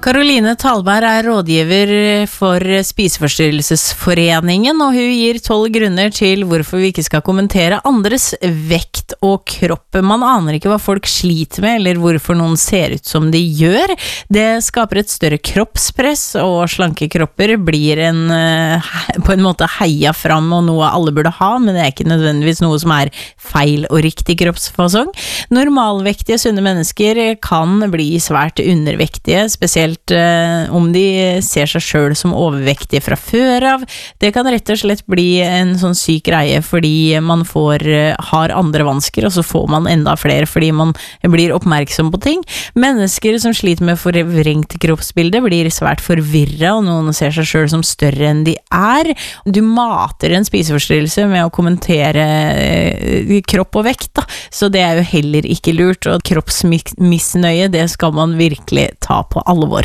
Karoline Talberg rådgiver for Spiseforstyrrelsesforeningen, og hun gir 12 grunner til hvorfor vi ikke skal kommentere andres vekt og kropp. Man aner ikke hva folk sliter med, eller hvorfor noen ser ut som de gjør. Det skaper et større kroppspress, og slanke kropper blir på en måte heia fram, og noe alle burde ha, men det er ikke nødvendigvis noe som er feil og riktig kroppsfasong. Normalvektige, sunne mennesker kan bli svært undervektige, spesielt om de ser seg selv som overvektige fra før av. Det kan rett og slett bli en sånn syk greie fordi man har andre vansker, og så får man enda flere fordi man blir oppmerksom på ting. Mennesker som sliter med forvrengt kroppsbilde blir svært forvirret, og noen ser seg selv som større enn de er. Du mater en spiseforstyrrelse med å kommentere kropp og vekt, da. Så det er jo heller ikke lurt, og kroppsmisnøye, det skal man virkelig ta på alvor.